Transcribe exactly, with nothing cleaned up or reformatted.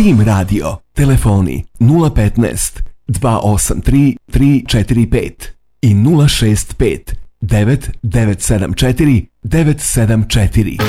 Tim Radio, telefoni nula petnaest dva osam tri tri četiri pet i nula šest pet devet devet sedam četiri devet sedam četiri.